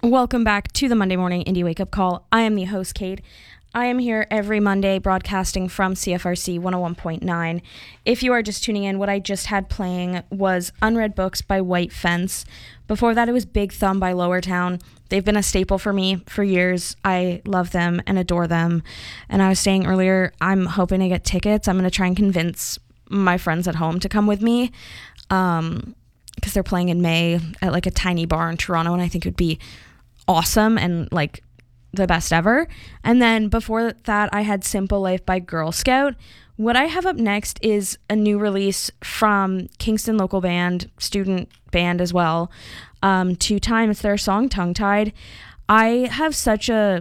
Welcome back to the Monday Morning Indie Wake Up Call. I am the host, Kate. I am here every Monday broadcasting from CFRC 101.9. If you are just tuning in, what I just had playing was Unread Books by White Fence. Before that, it was Big Thumb by Lowertown. They've been a staple for me for years. I love them and adore them. And I was saying earlier, I'm hoping to get tickets. I'm going to try and convince my friends at home to come with me because they're playing in May at like a tiny bar in Toronto, and I think it would be awesome and like the best ever. And then before that, I had Simple Life by Girl Scout. What I have up next is a new release from Kingston local band, student band as well. Two Time, it's their song Tongue Tied. I have such a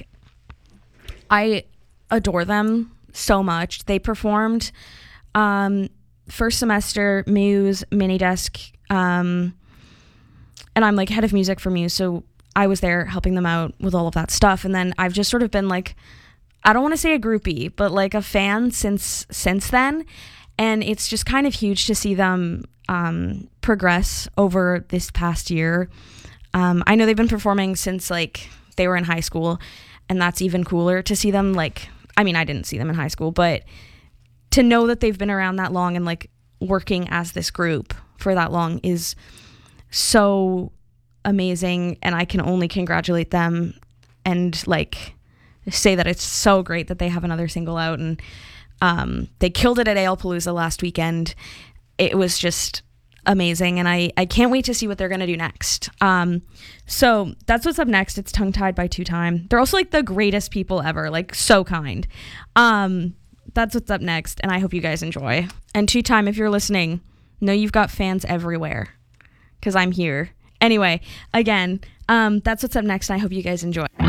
I adore them so much. They performed first semester Muse, Minidesk, and I'm like head of music for Muse, so I was there helping them out with all of that stuff. And then I've just sort of been like, I don't want to say a groupie, but like a fan since then. And it's just kind of huge to see them progress over this past year. I know they've been performing since like they were in high school, and that's even cooler to see them like, I mean, I didn't see them in high school, but to know that they've been around that long and like working as this group for that long is so amazing, and I can only congratulate them and like say that it's so great that they have another single out. And they killed it at ALPalooza last weekend. It was just amazing, and I can't wait to see what they're gonna do next. So that's what's up next. It's Tongue Tied by Two Time. They're also like the greatest people ever, like so kind. That's what's up next, and I hope you guys enjoy. And Two Time, if you're listening, know you've got fans everywhere because I'm here. Anyway, again, that's what's up next, and I hope you guys enjoy.